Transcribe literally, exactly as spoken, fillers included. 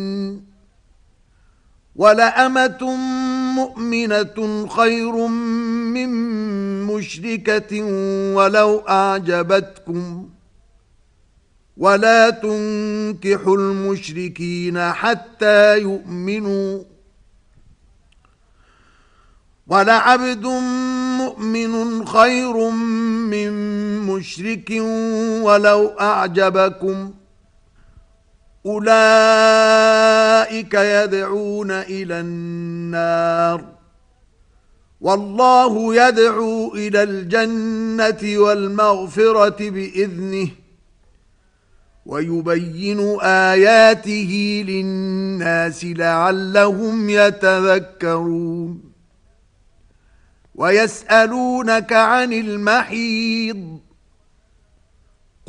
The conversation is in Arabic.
ولأمة مؤمنة خير من مشركة ولو أعجبتكم ولا تنكحوا المشركين حتى يؤمنوا ولعبد مؤمن خير من مشرك ولو أعجبكم أولئك يدعون إلى النار والله يدعو إلى الجنة والمغفرة بإذنه ويبين آياته للناس لعلهم يتذكرون ويسألونك عن المحيض